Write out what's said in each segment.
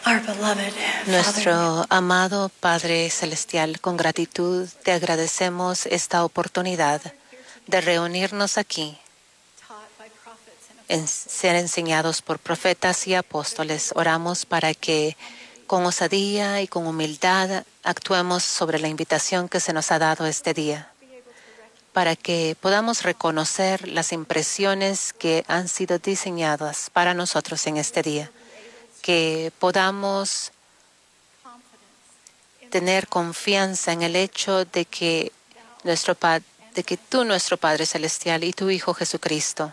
Our beloved Father, Nuestro amado Padre Celestial, con gratitud te agradecemos esta oportunidad de reunirnos aquí, taught by prophets and en ser enseñados por profetas y apóstoles. Oramos para que con osadía y con humildad actuemos sobre la invitación que se nos ha dado este día, para que podamos reconocer las impresiones que han sido diseñadas para nosotros en este día, que podamos tener confianza en el hecho de que tú, nuestro Padre Celestial, y tu Hijo Jesucristo,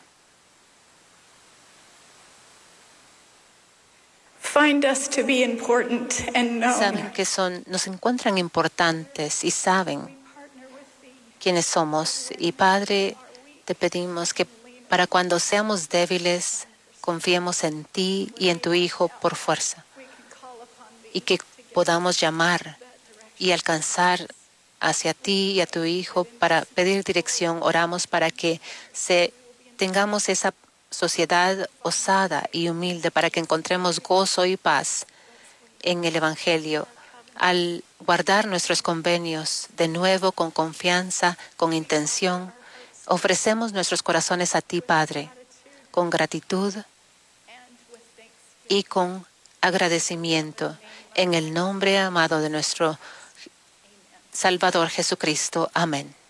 find us to be important and saben known. que nos encuentran importantes y saben Partner with thee. quiénes somos. Y Padre, te pedimos que para cuando seamos débiles, confiemos en ti y en tu Hijo por fuerza, We can call upon thee y que podamos llamar that direction. y alcanzar hacia ti y a tu Hijo para pedir dirección. Oramos para que tengamos esa sociedad osada y humilde, para que encontremos gozo y paz en el Evangelio, al guardar nuestros convenios de nuevo con confianza, con intención. Ofrecemos nuestros corazones a ti, Padre, con gratitud And with thanksgiving. y con agradecimiento, en el nombre amado de nuestro Salvador Jesucristo. Amén.